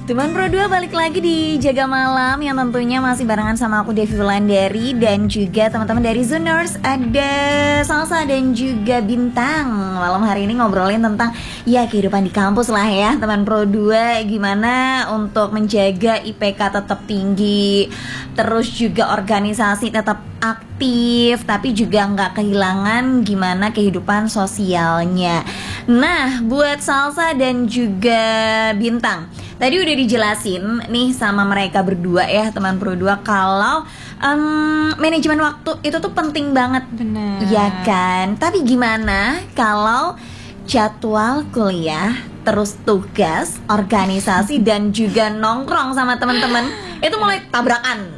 Teman Pro 2 balik lagi di Jaga Malam yang tentunya masih barengan sama aku Devi Wulandari dan juga teman-teman dari Zooners, ada Salsa dan juga Bintang. Malam hari ini ngobrolin tentang ya kehidupan di kampus lah ya teman Pro 2, gimana untuk menjaga IPK tetap tinggi, terus juga organisasi tetap aktif, tapi juga nggak kehilangan gimana kehidupan sosialnya. Nah, buat Salsa dan juga Bintang, tadi udah dijelasin nih sama mereka berdua ya teman Pro 2 kalau manajemen waktu itu tuh penting banget. Benar. Ya kan? Tapi gimana kalau jadwal kuliah, terus tugas, organisasi dan juga nongkrong sama teman-teman itu mulai tabrakan.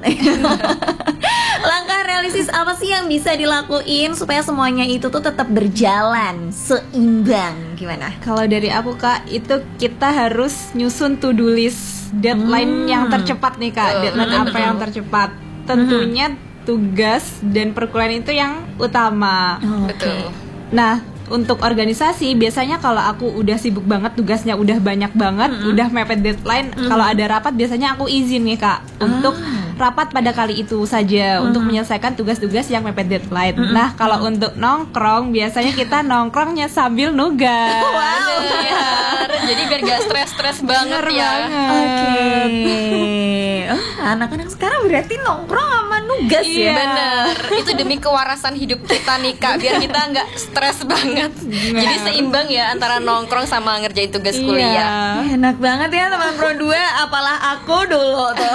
Langkah realistis apa sih yang bisa dilakuin supaya semuanya itu tuh tetap berjalan seimbang? Gimana? Kalau dari aku Kak, itu kita harus nyusun to-do list deadline yang tercepat nih Kak. Deadline apa yang tercepat? Tentunya tugas dan perkuliahan itu yang utama. Betul. Nah, untuk organisasi biasanya kalau aku udah sibuk banget, tugasnya udah banyak banget, udah mepet deadline, kalau ada rapat biasanya aku izin nih Kak untuk rapat pada kali itu saja untuk menyelesaikan tugas-tugas yang mepet deadline. Nah, kalau untuk nongkrong biasanya kita nongkrongnya sambil nugas. Wow. Benar. Jadi biar gak stres-stres banget Bener ya. banget. Oke. Oh, anak-anak sekarang berarti nongkrong sama nugas ya? Bener. Itu demi kewarasan hidup kita nih Kak, biar kita gak stres banget. Jadi seimbang ya antara nongkrong sama ngerjain tugas kuliah. Enak banget ya teman Pro 2, apalah aku dulu tuh.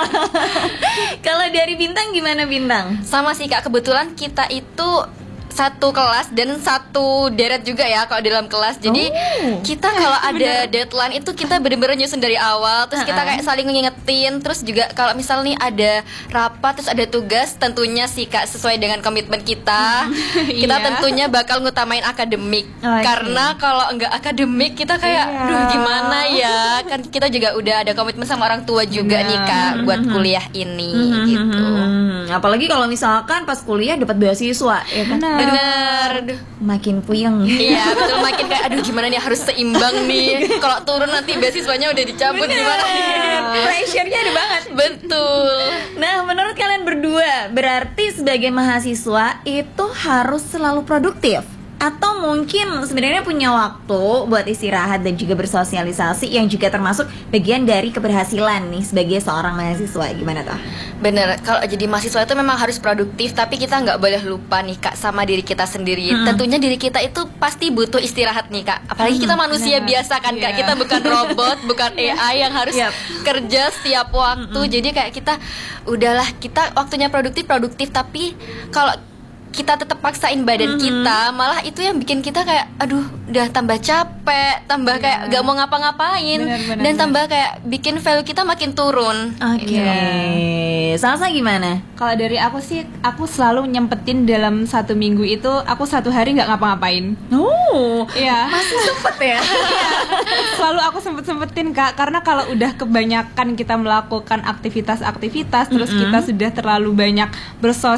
Kalau dari Bintang gimana Bintang? Sama sih Kak, kebetulan kita itu satu kelas dan satu deret juga ya kalau dalam kelas. Jadi kita kalau ada deadline itu kita bener-bener nyusun dari awal. Terus kita kayak saling ngingetin. Terus juga kalau misal nih ada rapat terus ada tugas, tentunya sih Kak sesuai dengan komitmen kita. Kita tentunya bakal ngutamain akademik. Karena kalau enggak akademik kita kayak duh gimana ya. Kan kita juga udah ada komitmen sama orang tua juga nih Kak buat kuliah ini gitu. Apalagi kalau misalkan pas kuliah dapat beasiswa ya kan? Bener. Makin puyeng. Iya betul, makin kayak aduh gimana nih harus seimbang nih. Kalau turun nanti beasiswanya udah dicabut gimana nih. Pressure-nya ada banget. Betul. Nah, menurut kalian berdua, berarti sebagai mahasiswa itu harus selalu produktif? Atau mungkin sebenarnya punya waktu buat istirahat dan juga bersosialisasi yang juga termasuk bagian dari keberhasilan nih sebagai seorang mahasiswa? Gimana tuh? Bener, kalau jadi mahasiswa itu memang harus produktif, tapi kita nggak boleh lupa nih Kak sama diri kita sendiri. Tentunya diri kita itu pasti butuh istirahat nih Kak. Apalagi kita manusia biasa kan Kak, kita bukan robot, bukan AI yang harus kerja setiap waktu. Jadi kayak kita udahlah, kita waktunya produktif, tapi kalau kita tetap paksain badan kita, malah itu yang bikin kita kayak aduh udah tambah capek, tambah kayak gak mau ngapa-ngapain, dan tambah kayak bikin value kita makin turun. Oke. Salsa gimana? Kalau dari aku sih, aku selalu nyempetin dalam 1 minggu itu aku 1 hari nggak ngapa-ngapain. Iya. Masih sempet ya? Selalu aku sempet-sempetin Kak, karena kalau udah kebanyakan kita melakukan aktivitas-aktivitas, terus kita sudah terlalu banyak